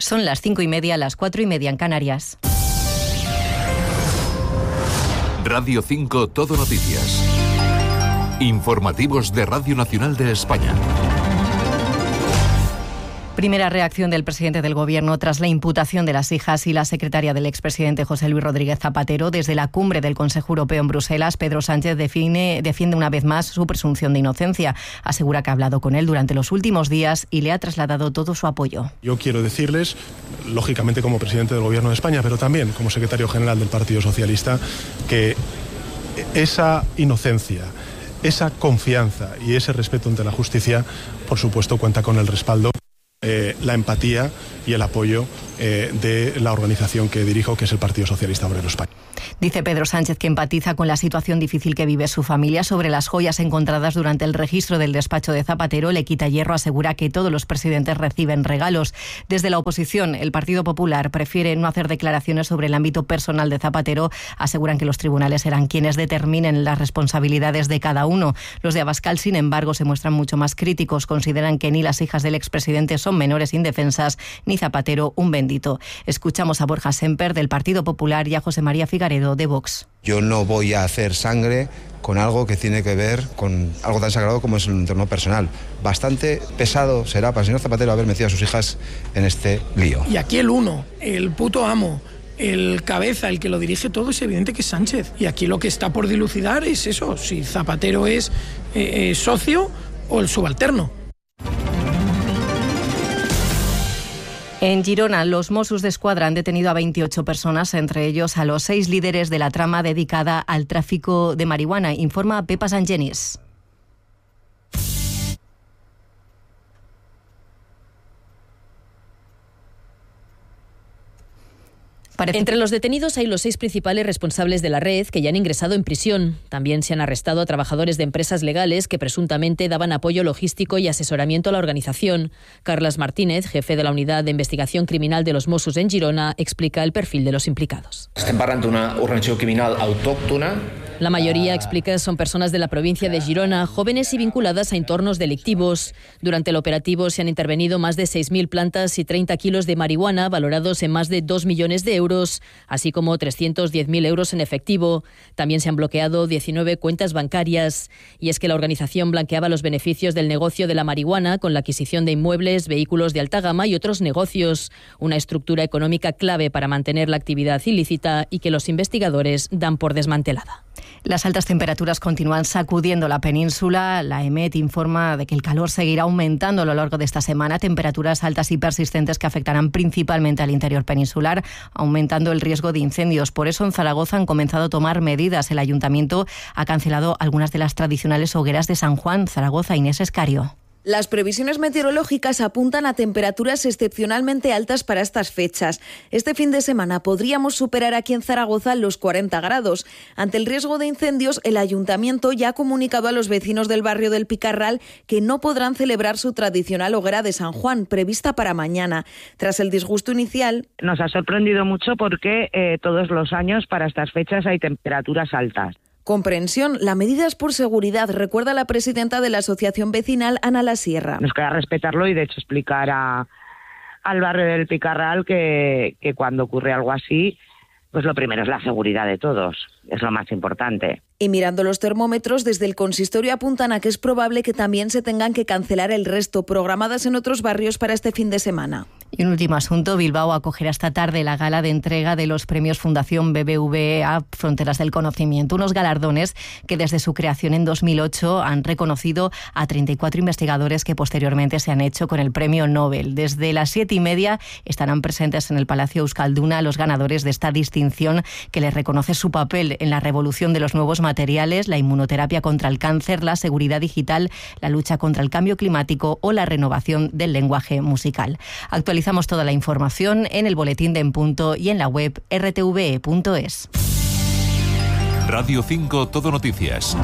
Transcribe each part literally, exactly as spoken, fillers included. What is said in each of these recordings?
Son las cinco y media, las cuatro y media en Canarias. Radio cinco Todo Noticias. Informativos de Radio Nacional de España. Primera reacción del presidente del Gobierno tras la imputación de las hijas y la secretaria del expresidente José Luis Rodríguez Zapatero. Desde la cumbre del Consejo Europeo en Bruselas, Pedro Sánchez define, defiende una vez más su presunción de inocencia. Asegura que ha hablado con él durante los últimos días y le ha trasladado todo su apoyo. Yo quiero decirles, lógicamente como presidente del Gobierno de España, pero también como secretario general del Partido Socialista, que esa inocencia, esa confianza y ese respeto ante la justicia, por supuesto, cuenta con el respaldo, Eh, la empatía y el apoyo eh, de la organización que dirijo, que es el Partido Socialista Obrero Español. Dice Pedro Sánchez que empatiza con la situación difícil que vive su familia. Sobre las joyas encontradas durante el registro del despacho de Zapatero, Le Quita Hierro asegura que todos los presidentes reciben regalos. Desde la oposición, el Partido Popular prefiere no hacer declaraciones sobre el ámbito personal de Zapatero. Aseguran que los tribunales serán quienes determinen las responsabilidades de cada uno. Los de Abascal, sin embargo, se muestran mucho más críticos. Consideran que ni las hijas del expresidente son menores indefensas, ni Zapatero un bendito. Escuchamos a Borja Semper del Partido Popular y a José María Figaredo de Vox. Yo no voy a hacer sangre con algo que tiene que ver con algo tan sagrado como es el entorno personal. Bastante pesado será para el señor Zapatero haber metido a sus hijas en este lío. Y aquí el uno, el puto amo, el cabeza, el que lo dirige todo, es evidente que es Sánchez. Y aquí lo que está por dilucidar es eso, si Zapatero es eh, eh, socio o el subalterno. En Girona, los Mossos d'Esquadra han detenido a veintiocho personas, entre ellos a los seis líderes de la trama dedicada al tráfico de marihuana, informa Pepa Sangenis. Parece... Entre los detenidos hay los seis principales responsables de la red que ya han ingresado en prisión. También se han arrestado a trabajadores de empresas legales que presuntamente daban apoyo logístico y asesoramiento a la organización. Carles Martínez, jefe de la Unidad de Investigación Criminal de los Mossos en Girona, explica el perfil de los implicados. Estem parlant d'una organització criminal autòctona. La mayoría, explica, son personas de la provincia de Girona, jóvenes y vinculadas a entornos delictivos. Durante el operativo se han intervenido más de seis mil plantas y treinta kilos de marihuana valorados en más de dos millones de euros, así como trescientos diez mil euros en efectivo. También se han bloqueado diecinueve cuentas bancarias. Y es que la organización blanqueaba los beneficios del negocio de la marihuana con la adquisición de inmuebles, vehículos de alta gama y otros negocios. Una estructura económica clave para mantener la actividad ilícita y que los investigadores dan por desmantelada. Las altas temperaturas continúan sacudiendo la península. La EMET informa de que el calor seguirá aumentando a lo largo de esta semana. Temperaturas altas y persistentes que afectarán principalmente al interior peninsular, aumentando el riesgo de incendios. Por eso en Zaragoza han comenzado a tomar medidas. El ayuntamiento ha cancelado algunas de las tradicionales hogueras de San Juan. Zaragoza, Inés Escario. Las previsiones meteorológicas apuntan a temperaturas excepcionalmente altas para estas fechas. Este fin de semana podríamos superar aquí en Zaragoza los cuarenta grados. Ante el riesgo de incendios, el ayuntamiento ya ha comunicado a los vecinos del barrio del Picarral que no podrán celebrar su tradicional hoguera de San Juan, prevista para mañana. Tras el disgusto inicial... Nos ha sorprendido mucho porque eh, todos los años para estas fechas hay temperaturas altas. Comprensión, la medida es por seguridad, recuerda la presidenta de la asociación vecinal, Ana La Sierra. Nos queda respetarlo y de hecho explicar a, al barrio del Picarral que, que cuando ocurre algo así, pues lo primero es la seguridad de todos, es lo más importante. Y mirando los termómetros, desde el consistorio apuntan a que es probable que también se tengan que cancelar el resto, programadas en otros barrios para este fin de semana. Y un último asunto, Bilbao acogerá esta tarde la gala de entrega de los premios Fundación B B V A Fronteras del Conocimiento, unos galardones que desde su creación en dos mil ocho han reconocido a treinta y cuatro investigadores que posteriormente se han hecho con el premio Nobel. Desde las siete y media estarán presentes en el Palacio Euskalduna los ganadores de esta distinción que les reconoce su papel en la revolución de los nuevos materiales materiales, la inmunoterapia contra el cáncer, la seguridad digital, la lucha contra el cambio climático o la renovación del lenguaje musical. Actualizamos toda la información en el boletín de En Punto y en la web erre te ve punto es. Radio cinco Todo Noticias.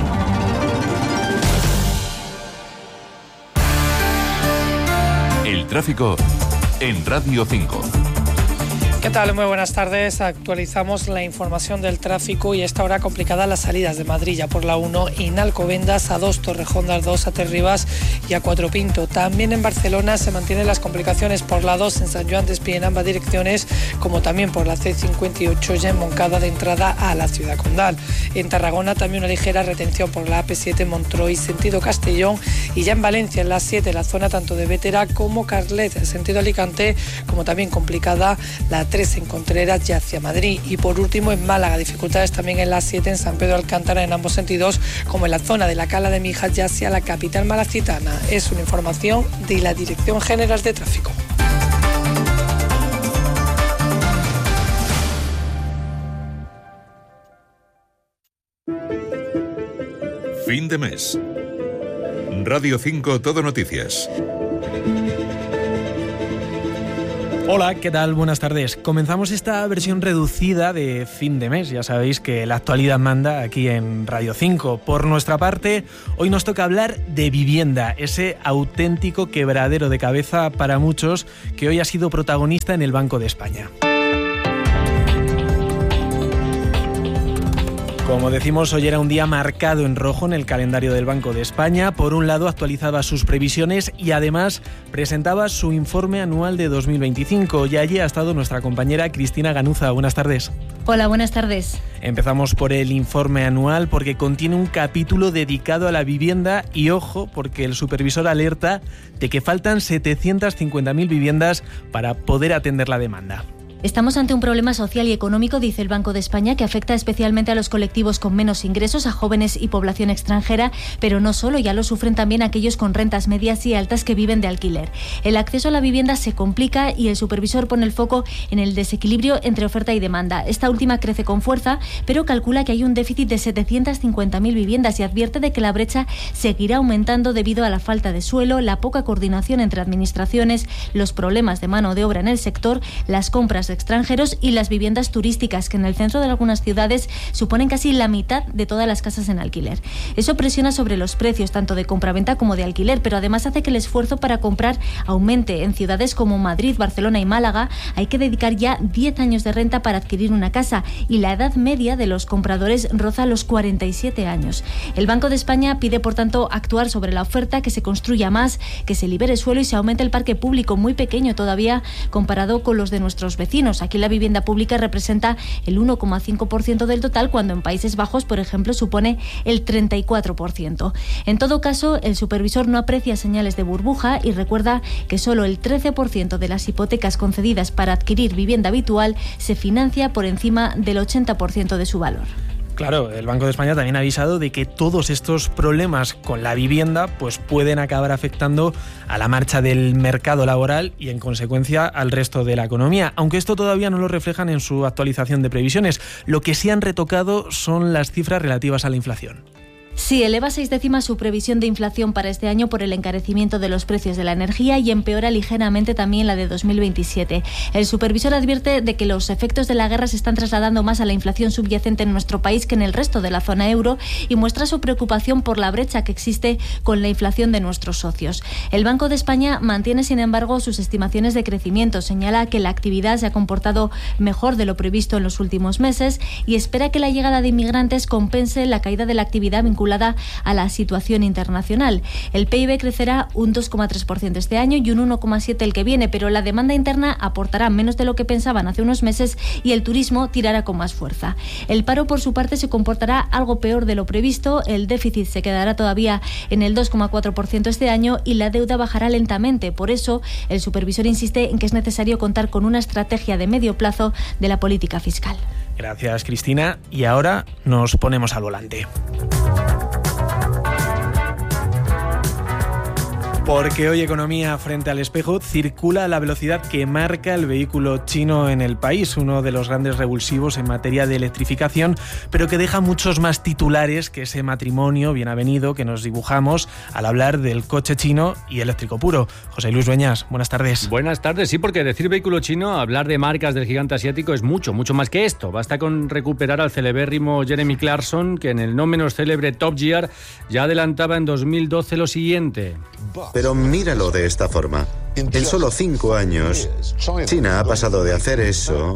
El tráfico en Radio cinco. ¿Qué tal? Muy buenas tardes. Actualizamos la información del tráfico y a esta hora complicada las salidas de Madrid ya por la uno en Alcobendas, a dos Torrejondas, dos a Terribas y a Cuatro Pinto. También en Barcelona se mantienen las complicaciones por la dos en San Joan de Espí en ambas direcciones, como también por la ce cincuenta y ocho ya en Moncada de entrada a la ciudad condal. En Tarragona también una ligera retención por la A P siete Montroi sentido Castellón, y ya en Valencia en la siete la zona tanto de Bétera como Carlet en sentido Alicante, como también complicada la tres en Contreras y hacia Madrid. Y por último en Málaga, dificultades también en la siete en San Pedro Alcántara en ambos sentidos, como en la zona de la Cala de Mijas y hacia la capital malacitana. Es una información de la Dirección General de Tráfico. Fin de mes. Radio cinco Todo Noticias. Hola, ¿qué tal? Buenas tardes. Comenzamos esta versión reducida de fin de mes. Ya sabéis que la actualidad manda aquí en Radio cinco. Por nuestra parte, hoy nos toca hablar de vivienda, ese auténtico quebradero de cabeza para muchos que hoy ha sido protagonista en el Banco de España. Como decimos, hoy era un día marcado en rojo en el calendario del Banco de España. Por un lado, actualizaba sus previsiones y además presentaba su informe anual de dos mil veinticinco. Y allí ha estado nuestra compañera Cristina Ganuza. Buenas tardes. Hola, buenas tardes. Empezamos por el informe anual porque contiene un capítulo dedicado a la vivienda y ojo, porque el supervisor alerta de que faltan setecientas cincuenta mil viviendas para poder atender la demanda. Estamos ante un problema social y económico, dice el Banco de España, que afecta especialmente a los colectivos con menos ingresos, a jóvenes y población extranjera, pero no solo, ya lo sufren también aquellos con rentas medias y altas que viven de alquiler. El acceso a la vivienda se complica y el supervisor pone el foco en el desequilibrio entre oferta y demanda. Esta última crece con fuerza, pero calcula que hay un déficit de setecientas cincuenta mil viviendas y advierte de que la brecha seguirá aumentando debido a la falta de suelo, la poca coordinación entre administraciones, los problemas de mano de obra en el sector, las compras de extranjeros y las viviendas turísticas, que en el centro de algunas ciudades suponen casi la mitad de todas las casas en alquiler. Eso presiona sobre los precios tanto de compraventa como de alquiler, pero además hace que el esfuerzo para comprar aumente. En ciudades como Madrid, Barcelona y Málaga hay que dedicar ya diez años de renta para adquirir una casa y la edad media de los compradores roza los cuarenta y siete años. El Banco de España pide, por tanto, actuar sobre la oferta, que se construya más, que se libere suelo y se aumente el parque público, muy pequeño todavía comparado con los de nuestros vecinos. Aquí la vivienda pública representa el uno coma cinco por ciento del total, cuando en Países Bajos, por ejemplo, supone el treinta y cuatro por ciento. En todo caso, el supervisor no aprecia señales de burbuja y recuerda que solo el trece por ciento de las hipotecas concedidas para adquirir vivienda habitual se financia por encima del ochenta por ciento de su valor. Claro, el Banco de España también ha avisado de que todos estos problemas con la vivienda pues pueden acabar afectando a la marcha del mercado laboral y, en consecuencia, al resto de la economía. Aunque esto todavía no lo reflejan en su actualización de previsiones. Lo que sí han retocado son las cifras relativas a la inflación. Sí, eleva seis décimas su previsión de inflación para este año por el encarecimiento de los precios de la energía y empeora ligeramente también la de dos mil veintisiete. El supervisor advierte de que los efectos de la guerra se están trasladando más a la inflación subyacente en nuestro país que en el resto de la zona euro y muestra su preocupación por la brecha que existe con la inflación de nuestros socios. El Banco de España mantiene, sin embargo, sus estimaciones de crecimiento. Señala que la actividad se ha comportado mejor de lo previsto en los últimos meses y espera que la llegada de inmigrantes compense la caída de la actividad vinculada a la situación internacional. El P I B crecerá un dos coma tres por ciento este año y un uno coma siete por ciento el que viene, pero la demanda interna aportará menos de lo que pensaban hace unos meses y el turismo tirará con más fuerza. El paro, por su parte, se comportará algo peor de lo previsto. El déficit se quedará todavía en el dos coma cuatro por ciento este año y la deuda bajará lentamente. Por eso, el supervisor insiste en que es necesario contar con una estrategia de medio plazo de la política fiscal. Gracias, Cristina. Y ahora nos ponemos al volante. Porque hoy Economía frente al espejo circula a la velocidad que marca el vehículo chino en el país, uno de los grandes revulsivos en materia de electrificación, pero que deja muchos más titulares que ese matrimonio bien avenido que nos dibujamos al hablar del coche chino y eléctrico puro. José Luis Dueñas, buenas tardes. Buenas tardes, sí, porque decir vehículo chino, hablar de marcas del gigante asiático es mucho, mucho más que esto. Basta con recuperar al celebérrimo Jeremy Clarkson, que en el no menos célebre Top Gear ya adelantaba en dos mil doce lo siguiente. Pero míralo de esta forma. En solo cinco años, China ha pasado de hacer eso,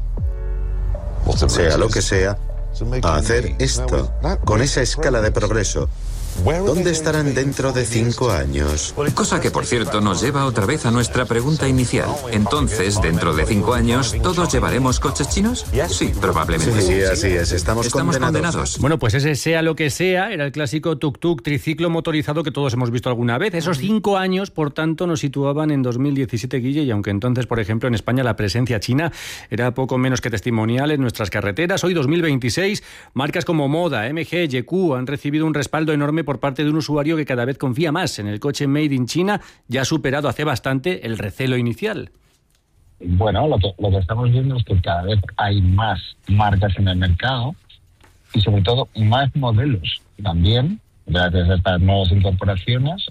sea lo que sea, a hacer esto, con esa escala de progreso. ¿Dónde estarán dentro de cinco años? Cosa que, por cierto, nos lleva otra vez a nuestra pregunta inicial. Entonces, dentro de cinco años, ¿todos llevaremos coches chinos? Sí, probablemente. Sí, sí, así es. Estamos, Estamos condenados. condenados. Bueno, pues ese sea lo que sea, era el clásico tuk-tuk triciclo motorizado que todos hemos visto alguna vez. Esos cinco años, por tanto, nos situaban en dos mil diecisiete, Guille, y aunque entonces, por ejemplo, en España la presencia china era poco menos que testimonial en nuestras carreteras, hoy dos mil veintiséis, marcas como Moda, M G, Y Q han recibido un respaldo enorme por parte de un usuario que cada vez confía más en el coche Made in China, ya ha superado hace bastante el recelo inicial. Bueno, lo que, lo que estamos viendo es que cada vez hay más marcas en el mercado y sobre todo más modelos también, gracias a estas nuevas incorporaciones.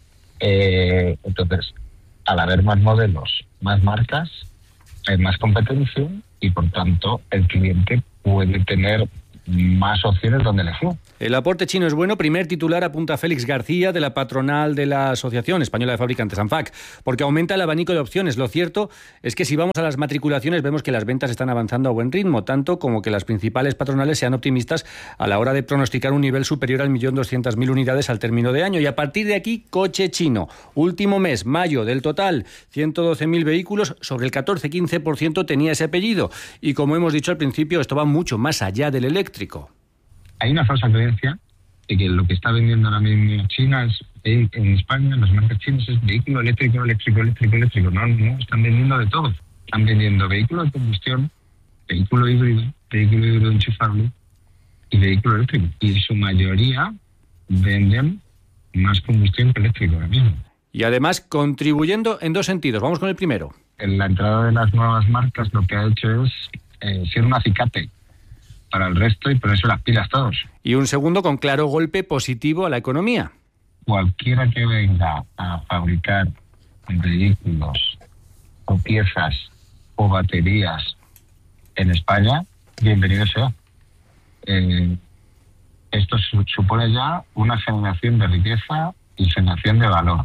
Eh, entonces, al haber más modelos, más marcas, hay más competencia y por tanto el cliente puede tener más opciones donde elegir. El aporte chino es bueno. Primer titular apunta Félix García, de la patronal de la Asociación Española de Fabricantes, ANFAC, porque aumenta el abanico de opciones. Lo cierto es que si vamos a las matriculaciones vemos que las ventas están avanzando a buen ritmo, tanto como que las principales patronales sean optimistas a la hora de pronosticar un nivel superior al millón doscientas mil unidades al término de año. Y a partir de aquí, coche chino. Último mes, mayo, del total, ciento doce mil vehículos, sobre el catorce a quince por ciento tenía ese apellido. Y como hemos dicho al principio, esto va mucho más allá del eléctrico. Hay una falsa creencia de que lo que está vendiendo ahora mismo China es, en España, en las marcas chinas, es vehículo eléctrico, eléctrico, eléctrico, eléctrico. No, no, están vendiendo de todo. Están vendiendo vehículo de combustión, vehículo híbrido, vehículo híbrido enchufable y vehículo eléctrico. Y en su mayoría venden más combustión que eléctrico ahora mismo. Y además contribuyendo en dos sentidos. Vamos con el primero. En la entrada de las nuevas marcas lo que ha hecho es eh, ser un acicate para el resto y ponerse las pilas todos. Y un segundo con claro golpe positivo a la economía. Cualquiera que venga a fabricar vehículos o piezas o baterías en España, bienvenido sea. Eh, esto su, supone ya una generación de riqueza y generación de valor.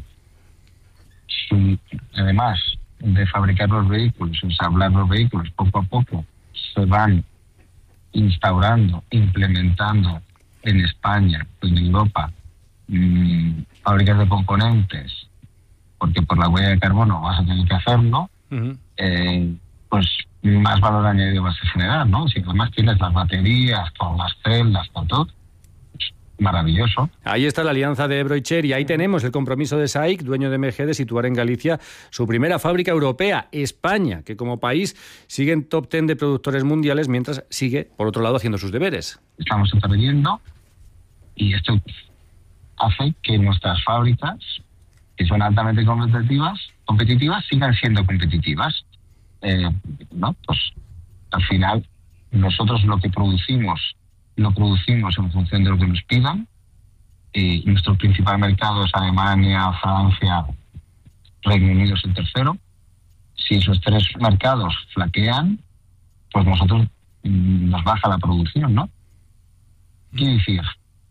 Si, además de fabricar los vehículos, ensamblar los vehículos, poco a poco se van instaurando, implementando en España, en Europa, mmm, fábricas de componentes, porque por la huella de carbono vas a tener que hacerlo, uh-huh. eh, pues más valor añadido vas a generar, ¿no? Si además tienes las baterías, con las celdas, con todo, pues maravilloso. Ahí está la alianza de Ebro y Cher, y ahí tenemos el compromiso de S A I C, dueño de M G, de situar en Galicia su primera fábrica europea, España, que como país sigue en top ten de productores mundiales, mientras sigue, por otro lado, haciendo sus deberes. Estamos interviniendo y esto hace que nuestras fábricas, que son altamente competitivas, competitivas sigan siendo competitivas. Eh, ¿no? Pues al final nosotros lo que producimos lo producimos en función de lo que nos pidan. Y nuestro principal mercado es Alemania, Francia, Reino Unido es el tercero. Si esos tres mercados flaquean, pues nosotros mmm, nos baja la producción, ¿no? Quiere decir,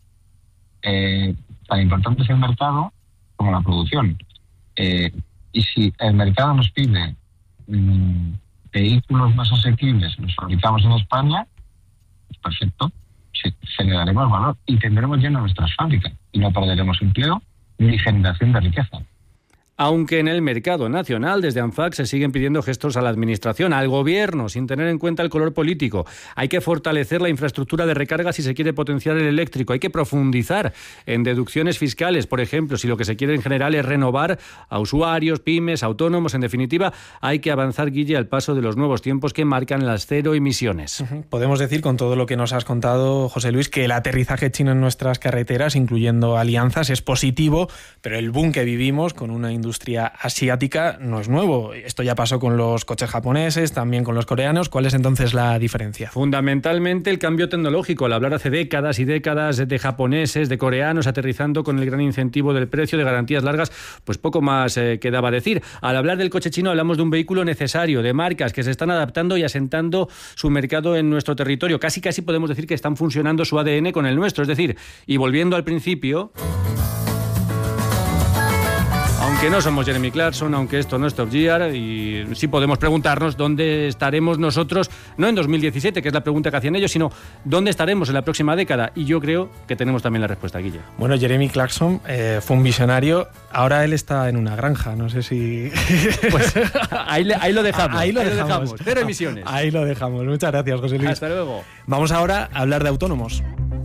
eh, tan importante es el mercado como la producción. Eh, y si el mercado nos pide mmm, vehículos más asequibles, los fabricamos en España, pues perfecto. Generaremos valor y tendremos lleno nuestras fábricas y no perderemos empleo ni generación de riqueza. Aunque en el mercado nacional, desde ANFAC se siguen pidiendo gestos a la Administración, al Gobierno, sin tener en cuenta el color político. Hay que fortalecer la infraestructura de recarga si se quiere potenciar el eléctrico. Hay que profundizar en deducciones fiscales, por ejemplo, si lo que se quiere en general es renovar a usuarios, pymes, autónomos. En definitiva, hay que avanzar, Guille, al paso de los nuevos tiempos que marcan las cero emisiones. Uh-huh. Podemos decir, con todo lo que nos has contado, José Luis, que el aterrizaje chino en nuestras carreteras, incluyendo alianzas, es positivo, pero el boom que vivimos con una industria industria asiática no es nuevo. Esto ya pasó con los coches japoneses, también con los coreanos. ¿Cuál es entonces la diferencia? Fundamentalmente el cambio tecnológico. Al hablar hace décadas y décadas de japoneses, de coreanos, aterrizando con el gran incentivo del precio, de garantías largas, pues poco más eh, quedaba decir. Al hablar del coche chino hablamos de un vehículo necesario, de marcas que se están adaptando y asentando su mercado en nuestro territorio. Casi casi podemos decir que están funcionando su A D N con el nuestro. Es decir, y volviendo al principio... Aunque no somos Jeremy Clarkson, aunque esto no es Top Gear, y sí podemos preguntarnos dónde estaremos nosotros, no en dos mil diecisiete, que es la pregunta que hacían ellos, sino dónde estaremos en la próxima década. Y yo creo que tenemos también la respuesta, Guille. Bueno, Jeremy Clarkson eh, fue un visionario, ahora él está en una granja, no sé si... Pues ahí, ahí lo dejamos. Ahí lo ahí dejamos. Lo dejamos. Cero emisiones. Ahí lo dejamos. Muchas gracias, José Luis. Hasta luego. Vamos ahora a hablar de autónomos.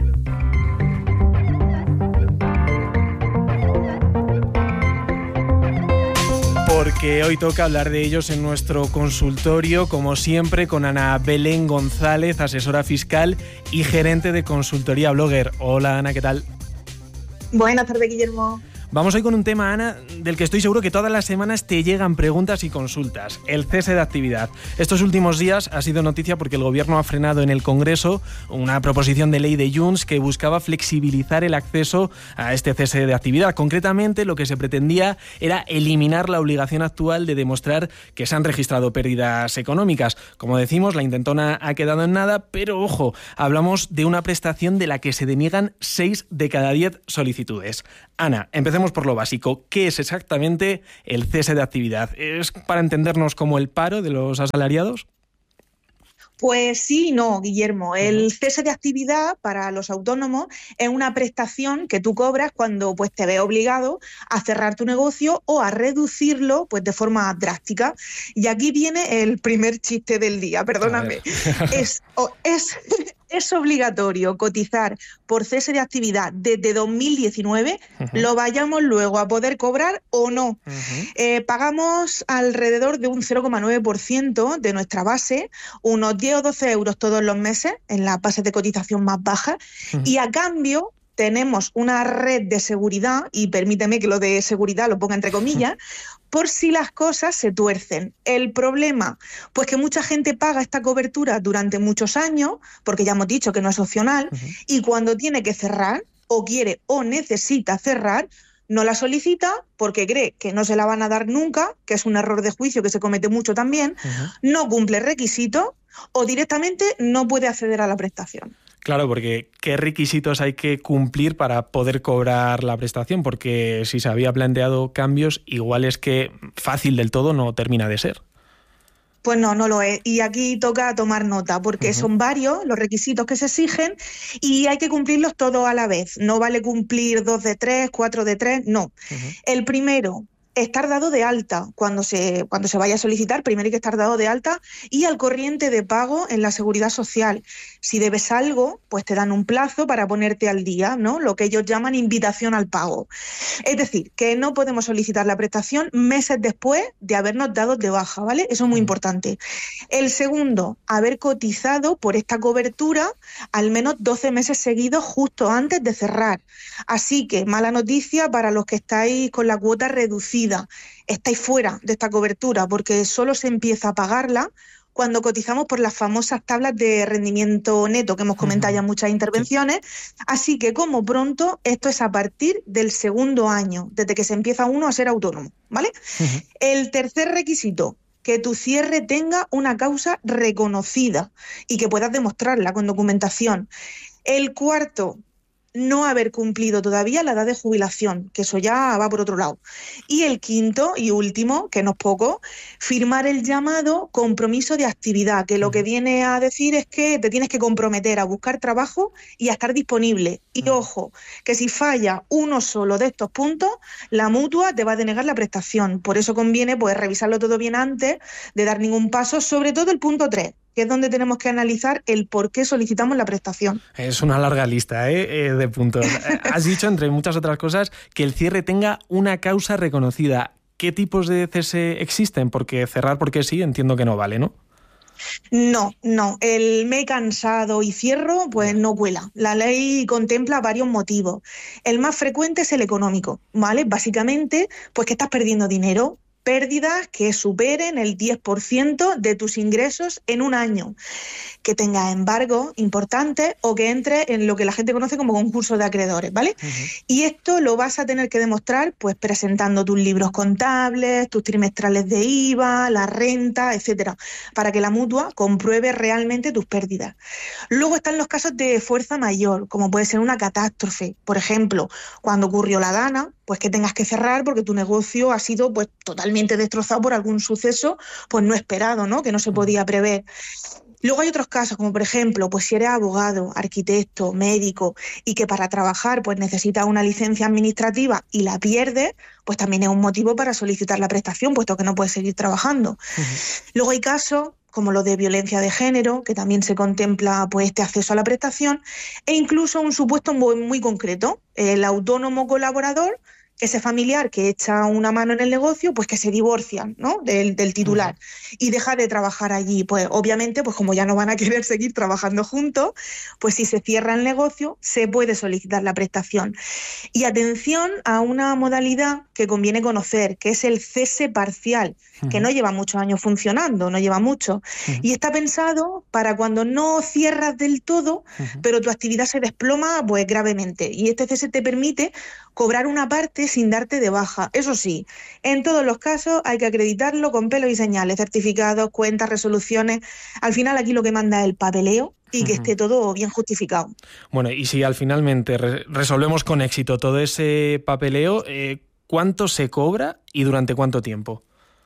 Porque hoy toca hablar de ellos en nuestro consultorio, como siempre, con Ana Belén González, asesora fiscal y gerente de consultoría Blogger. Hola, Ana, ¿qué tal? Buenas tardes, Guillermo. Vamos hoy con un tema, Ana, del que estoy seguro que todas las semanas te llegan preguntas y consultas. El cese de actividad. Estos últimos días ha sido noticia porque el Gobierno ha frenado en el Congreso una proposición de ley de Junts que buscaba flexibilizar el acceso a este cese de actividad. Concretamente, lo que se pretendía era eliminar la obligación actual de demostrar que se han registrado pérdidas económicas. Como decimos, la intentona ha quedado en nada, pero ojo, hablamos de una prestación de la que se deniegan seis de cada diez solicitudes. Ana, empecemos por lo básico. ¿Qué es exactamente el cese de actividad? ¿Es para entendernos como el paro de los asalariados? Pues sí y no, Guillermo. El cese de actividad para los autónomos es una prestación que tú cobras cuando pues, te ves obligado a cerrar tu negocio o a reducirlo pues, de forma drástica. Y aquí viene el primer chiste del día, perdóname. Es, es, es obligatorio cotizar por cese de actividad desde dos mil diecinueve, uh-huh. lo vayamos luego a poder cobrar o no. Uh-huh. Eh, pagamos alrededor de un cero coma nueve por ciento de nuestra base, unos diez o doce euros todos los meses en las bases de cotización más bajas, uh-huh. y a cambio tenemos una red de seguridad, y permíteme que lo de seguridad lo ponga entre comillas, por si las cosas se tuercen. El problema, pues que mucha gente paga esta cobertura durante muchos años, porque ya hemos dicho que no es opcional, uh-huh. y cuando tiene que cerrar, o quiere o necesita cerrar, no la solicita porque cree que no se la van a dar nunca, que es un error de juicio que se comete mucho también, uh-huh. no cumple requisitos o directamente no puede acceder a la prestación. Claro, porque ¿qué requisitos hay que cumplir para poder cobrar la prestación? Porque si se había planteado cambios, igual es que fácil del todo no termina de ser. Pues no, no lo es. Y aquí toca tomar nota, porque uh-huh. son varios los requisitos que se exigen y hay que cumplirlos todos a la vez. No vale cumplir dos de tres, cuatro de tres, no. Uh-huh. El primero, estar dado de alta cuando se, cuando se vaya a solicitar. Primero hay que estar dado de alta y al corriente de pago en la Seguridad Social. Si debes algo, pues te dan un plazo para ponerte al día, ¿no? Lo que ellos llaman invitación al pago. Es decir, que no podemos solicitar la prestación meses después de habernos dado de baja, ¿vale? Eso es muy importante. El segundo, haber cotizado por esta cobertura al menos doce meses seguidos justo antes de cerrar. Así que, mala noticia para los que estáis con la cuota reducida. Estáis fuera de esta cobertura porque solo se empieza a pagarla cuando cotizamos por las famosas tablas de rendimiento neto que hemos comentado uh-huh. ya en muchas intervenciones. Así que como pronto, esto es a partir del segundo año, desde que se empieza uno a ser autónomo, ¿vale? Uh-huh. El tercer requisito, que tu cierre tenga una causa reconocida y que puedas demostrarla con documentación. El cuarto, no haber cumplido todavía la edad de jubilación, que eso ya va por otro lado. Y el quinto y último, que no es poco, firmar el llamado compromiso de actividad, que lo que viene a decir es que te tienes que comprometer a buscar trabajo y a estar disponible. Y ojo, que si falla uno solo de estos puntos, la mutua te va a denegar la prestación. Por eso conviene pues revisarlo todo bien antes de dar ningún paso, sobre todo el punto tres. Que es donde tenemos que analizar el por qué solicitamos la prestación. Es una larga lista ¿eh? Eh, de puntos. Has dicho, entre muchas otras cosas, que el cierre tenga una causa reconocida. ¿Qué tipos de cese existen? Porque cerrar porque sí, entiendo que no vale, ¿no? No, no. El me he cansado y cierro, pues no cuela. La ley contempla varios motivos. El más frecuente es el económico, ¿vale? Básicamente, pues que estás perdiendo dinero. Pérdidas que superen el diez por ciento de tus ingresos en un año, que tengas embargos importantes o que entre en lo que la gente conoce como concurso de acreedores, ¿vale? Uh-huh. Y esto lo vas a tener que demostrar pues presentando tus libros contables, tus trimestrales de I V A, la renta, etcétera, para que la mutua compruebe realmente tus pérdidas. Luego están los casos de fuerza mayor, como puede ser una catástrofe, por ejemplo, cuando ocurrió la Dana, pues que tengas que cerrar porque tu negocio ha sido pues totalmente destrozado por algún suceso pues no esperado, ¿no? Que no se podía prever. Luego hay otros casos, como por ejemplo, pues si eres abogado, arquitecto, médico y que para trabajar pues necesitas una licencia administrativa y la pierdes, pues también es un motivo para solicitar la prestación, puesto que no puedes seguir trabajando. Uh-huh. Luego hay casos como los de violencia de género, que también se contempla pues este acceso a la prestación, e incluso un supuesto muy, muy concreto, el autónomo colaborador, ese familiar que echa una mano en el negocio, pues que se divorcian, ¿no? del, del titular uh-huh. y deja de trabajar allí. Pues obviamente, pues como ya no van a querer seguir trabajando juntos, pues si se cierra el negocio, se puede solicitar la prestación. Y atención a una modalidad que conviene conocer, que es el cese parcial, uh-huh. que no lleva muchos años funcionando, no lleva mucho. Uh-huh. Y está pensado para cuando no cierras del todo, uh-huh. pero tu actividad se desploma pues gravemente. Y este cese te permite cobrar una parte sin darte de baja. Eso sí, en todos los casos hay que acreditarlo con pelos y señales, certificados, cuentas, resoluciones. Al final aquí lo que manda es el papeleo y que uh-huh. esté todo bien justificado. Bueno, y si al finalmente re- resolvemos con éxito todo ese papeleo, eh, ¿cuánto se cobra y durante cuánto tiempo?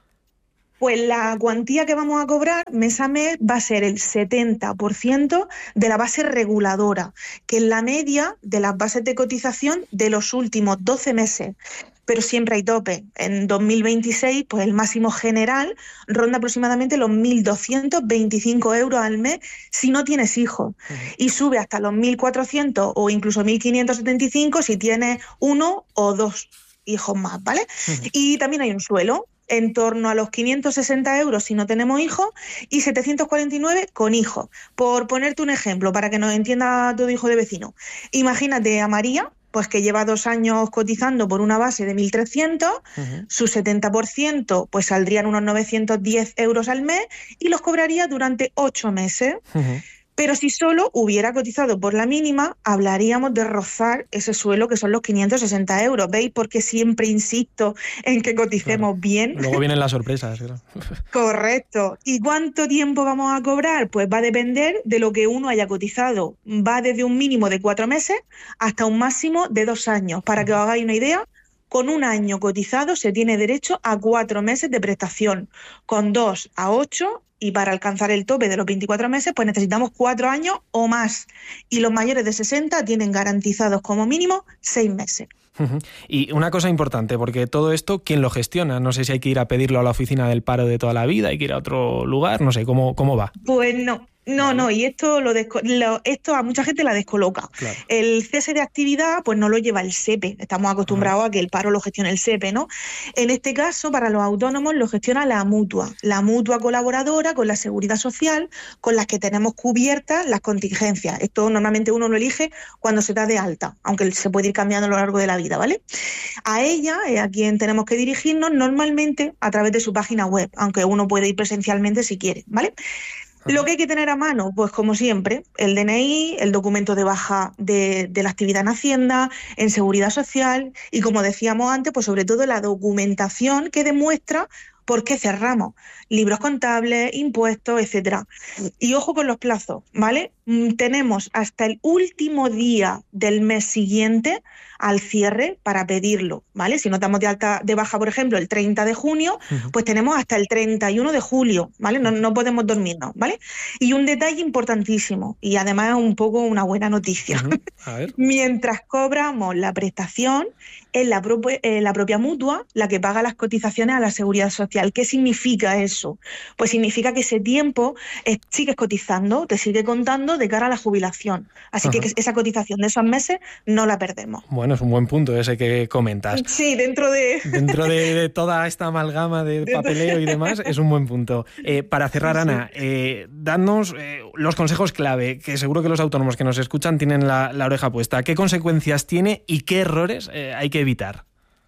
Pues la cuantía que vamos a cobrar mes a mes va a ser el setenta por ciento de la base reguladora, que es la media de las bases de cotización de los últimos doce meses. Pero siempre hay tope. En dos mil veintiséis, pues el máximo general ronda aproximadamente los mil doscientos veinticinco euros al mes si no tienes hijos. Uh-huh. Y sube hasta los mil cuatrocientos o incluso mil quinientos setenta y cinco si tienes uno o dos hijos más, ¿vale? Uh-huh. Y también hay un suelo en torno a los quinientos sesenta euros si no tenemos hijos y setecientos cuarenta y nueve con hijos. Por ponerte un ejemplo, para que nos entienda todo hijo de vecino. Imagínate a María, pues que lleva dos años cotizando por una base de mil trescientos, uh-huh. su setenta por ciento pues saldrían unos novecientos diez euros al mes y los cobraría durante ocho meses. Uh-huh. Pero si solo hubiera cotizado por la mínima, hablaríamos de rozar ese suelo que son los quinientos sesenta euros. ¿Veis por qué siempre insisto en que coticemos claro. bien? Luego vienen las sorpresas. Claro. Correcto. ¿Y cuánto tiempo vamos a cobrar? Pues va a depender de lo que uno haya cotizado. Va desde un mínimo de cuatro meses hasta un máximo de dos años. Para que os hagáis una idea, con un año cotizado se tiene derecho a cuatro meses de prestación, con dos a ocho. Y para alcanzar el tope de los veinticuatro meses, pues necesitamos cuatro años o más. Y los mayores de sesenta tienen garantizados como mínimo seis meses. Uh-huh. Y una cosa importante, porque todo esto, ¿quién lo gestiona? No sé si hay que ir a pedirlo a la oficina del paro de toda la vida, hay que ir a otro lugar, no sé, ¿cómo, cómo va? Pues no. No, no, y esto lo, desco- lo esto a mucha gente la descoloca. Claro. El cese de actividad pues no lo lleva el S E P E, estamos acostumbrados uh-huh. a que el paro lo gestione el S E P E, ¿no? En este caso, para los autónomos lo gestiona la mutua, la mutua colaboradora con la seguridad social, con las que tenemos cubiertas las contingencias. Esto normalmente uno lo elige cuando se da de alta, aunque se puede ir cambiando a lo largo de la vida, ¿vale? A ella es a quien tenemos que dirigirnos normalmente a través de su página web, aunque uno puede ir presencialmente si quiere, ¿vale? Lo que hay que tener a mano, pues como siempre, el D N I, el documento de baja de, de la actividad en Hacienda, en Seguridad Social y, como decíamos antes, pues sobre todo la documentación que demuestra por qué cerramos, libros contables, impuestos, etcétera. Y ojo con los plazos, ¿vale? Tenemos hasta el último día del mes siguiente al cierre para pedirlo, ¿vale? Si no damos de alta de baja, por ejemplo, el treinta de junio, uh-huh. pues tenemos hasta el treinta y uno de julio, ¿vale? No, no podemos dormirnos, ¿vale? Y un detalle importantísimo, y además es un poco una buena noticia. Uh-huh. A ver. Mientras cobramos la prestación, es la, pro- eh, la propia mutua la que paga las cotizaciones a la Seguridad Social. ¿Qué significa eso? Pues significa que ese tiempo eh, sigues cotizando, te sigue contando de cara a la jubilación. Así uh-huh. que esa cotización de esos meses no la perdemos. Bueno, es un buen punto ese que comentas. Sí, dentro de... Dentro de, de toda esta amalgama de papeleo y demás, es un buen punto. Eh, para cerrar, Ana, eh, dadnos eh, los consejos clave, que seguro que los autónomos que nos escuchan tienen la, la oreja puesta. ¿Qué consecuencias tiene y qué errores eh, hay que evitar?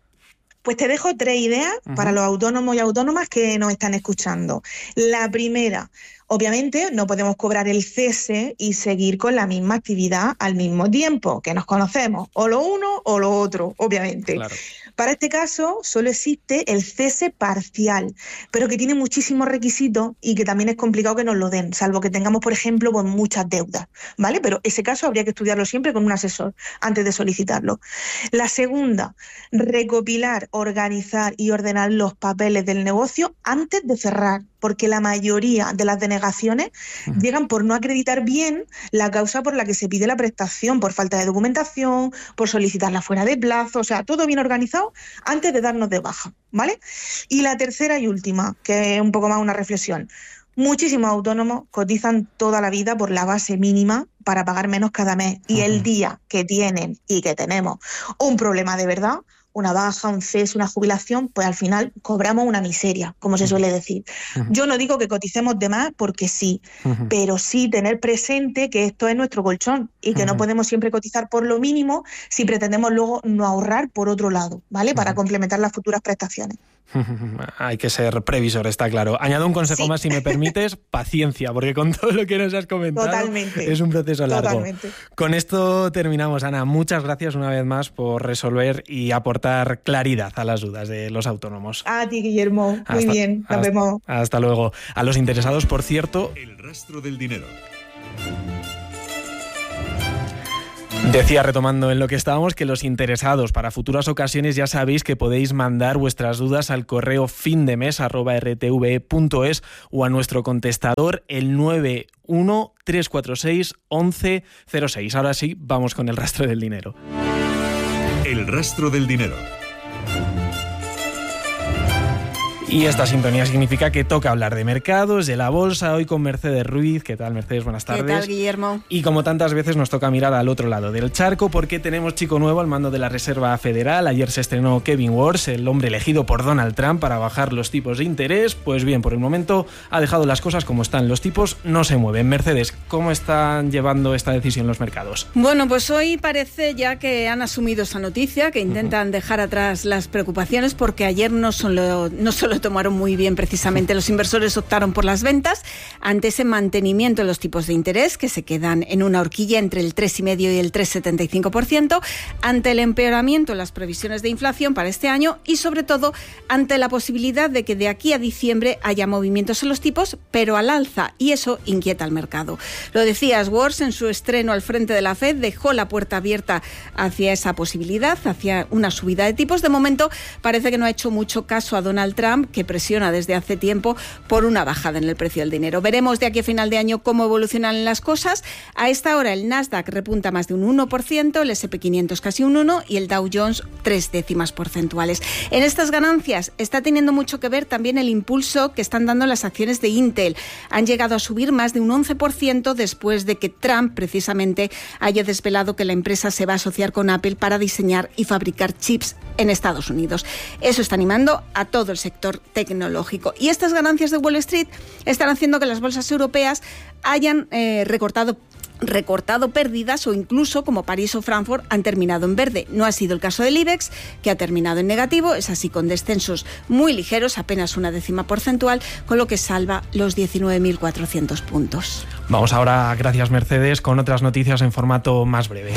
Pues te dejo tres ideas uh-huh. para los autónomos y autónomas que nos están escuchando. La primera, Obviamente no podemos cobrar el cese y seguir con la misma actividad al mismo tiempo, que nos conocemos, o lo uno o lo otro, obviamente. Claro. Para este caso solo existe el cese parcial, pero que tiene muchísimos requisitos y que también es complicado que nos lo den, salvo que tengamos, por ejemplo, pues muchas deudas, ¿vale? Pero ese caso habría que estudiarlo siempre con un asesor antes de solicitarlo. La segunda, recopilar, organizar y ordenar los papeles del negocio antes de cerrar, porque la mayoría de las denegaciones uh-huh. llegan por no acreditar bien la causa por la que se pide la prestación, por falta de documentación, por solicitarla fuera de plazo, o sea, todo bien organizado antes de darnos de baja, ¿vale? Y la tercera y última, que es un poco más una reflexión. Muchísimos autónomos cotizan toda la vida por la base mínima para pagar menos cada mes, y uh-huh. el día que tienen y que tenemos un problema de verdad, una baja, un cese, una jubilación, pues al final cobramos una miseria, como se suele decir. Uh-huh. Yo no digo que coticemos de más porque sí, uh-huh. pero sí tener presente que esto es nuestro colchón y que uh-huh. no podemos siempre cotizar por lo mínimo si pretendemos luego no ahorrar por otro lado, ¿vale? Uh-huh. Para complementar las futuras prestaciones. Hay que ser previsor, está claro. Añado un consejo sí. más, si me permites, paciencia, porque con todo lo que nos has comentado Totalmente. es un proceso largo. Totalmente. Con esto terminamos, Ana. Muchas gracias una vez más por resolver y aportar claridad a las dudas de los autónomos. A ti, Guillermo. Muy hasta, bien. Nos hasta, vemos. Hasta luego. A los interesados, por cierto... El rastro del dinero. Decía, retomando en lo que estábamos, que los interesados para futuras ocasiones ya sabéis que podéis mandar vuestras dudas al correo findemes arroba r t v e punto es o a nuestro contestador el nueve uno tres cuatro seis once cero seis. Ahora sí, vamos con el rastro del dinero. El rastro del dinero. Y esta sintonía significa que toca hablar de mercados, de la bolsa, hoy con Mercedes Ruiz. ¿Qué tal, Mercedes? Buenas tardes. ¿Qué tal, Guillermo? Y como tantas veces nos toca mirar al otro lado del charco, porque tenemos chico nuevo al mando de la Reserva Federal. Ayer se estrenó Kevin Warsh, el hombre elegido por Donald Trump para bajar los tipos de interés. Pues bien, por el momento ha dejado las cosas como están. Los tipos no se mueven. Mercedes, ¿cómo están llevando esta decisión los mercados? Bueno, pues hoy parece ya que han asumido esa noticia, que intentan uh-huh. dejar atrás las preocupaciones, porque ayer no solo, no solo tomaron muy bien precisamente los inversores, optaron por las ventas ante ese mantenimiento de los tipos de interés que se quedan en una horquilla entre el tres coma cinco y el tres coma setenta y cinco por ciento, ante el empeoramiento en las previsiones de inflación para este año y sobre todo ante la posibilidad de que de aquí a diciembre haya movimientos en los tipos, pero al alza, y eso inquieta al mercado. Lo decías, Warsh en su estreno al frente de la Fed dejó la puerta abierta hacia esa posibilidad, hacia una subida de tipos. De momento parece que no ha hecho mucho caso a Donald Trump, que presiona desde hace tiempo por una bajada en el precio del dinero. Veremos de aquí a final de año cómo evolucionan las cosas. A esta hora el Nasdaq repunta más de un uno por ciento, el ese and pe quinientos casi un uno por ciento y el Dow Jones tres décimas porcentuales. En estas ganancias está teniendo mucho que ver también el impulso que están dando las acciones de Intel. Han llegado a subir más de un once por ciento después de que Trump precisamente haya desvelado que la empresa se va a asociar con Apple para diseñar y fabricar chips en Estados Unidos. Eso está animando a todo el sector tecnológico. Y estas ganancias de Wall Street están haciendo que las bolsas europeas hayan eh, recortado recortado pérdidas, o incluso, como París o Frankfurt, han terminado en verde. No ha sido el caso del IBEX, que ha terminado en negativo, es así con descensos muy ligeros, apenas una décima porcentual, con lo que salva los diecinueve mil cuatrocientos puntos. Vamos ahora, gracias Mercedes, con otras noticias en formato más breve.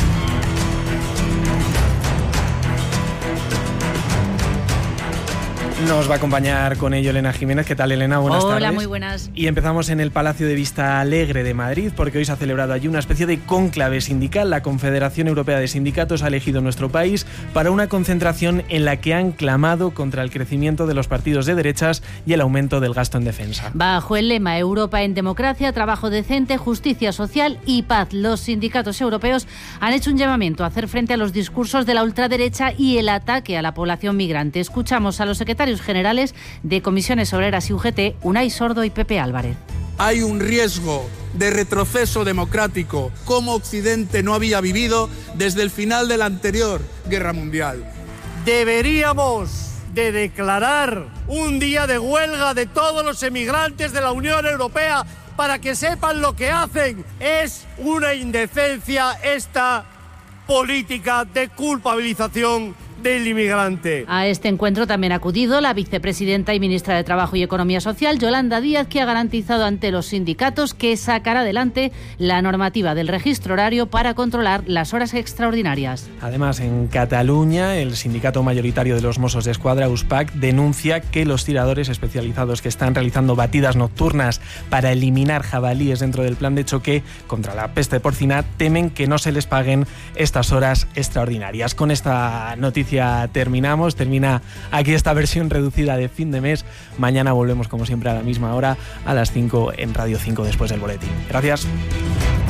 Nos va a acompañar con ello Elena Jiménez. ¿Qué tal, Elena? Buenas Hola, tardes. Hola, muy buenas. Y empezamos en el Palacio de Vista Alegre de Madrid, porque hoy se ha celebrado allí una especie de cónclave sindical. La Confederación Europea de Sindicatos ha elegido nuestro país para una concentración en la que han clamado contra el crecimiento de los partidos de derechas y el aumento del gasto en defensa. Bajo el lema Europa en democracia, trabajo decente, justicia social y paz, los sindicatos europeos han hecho un llamamiento a hacer frente a los discursos de la ultraderecha y el ataque a la población migrante. Escuchamos a los secretarios generales de Comisiones Obreras y U G T, Unai Sordo y Pepe Álvarez. Hay un riesgo de retroceso democrático como Occidente no había vivido desde el final de la anterior guerra mundial. Deberíamos de declarar un día de huelga de todos los emigrantes de la Unión Europea para que sepan lo que hacen. Es una indecencia esta política de culpabilización del inmigrante. A este encuentro también ha acudido la vicepresidenta y ministra de Trabajo y Economía Social, Yolanda Díaz, que ha garantizado ante los sindicatos que sacará adelante la normativa del registro horario para controlar las horas extraordinarias. Además, en Cataluña, el sindicato mayoritario de los Mossos de Escuadra, USPAC, denuncia que los tiradores especializados que están realizando batidas nocturnas para eliminar jabalíes dentro del plan de choque contra la peste porcina temen que no se les paguen estas horas extraordinarias. Con esta noticia terminamos, termina aquí esta versión reducida de fin de mes. Mañana volvemos como siempre a la misma hora, a las cinco en Radio cinco después del boletín. Gracias.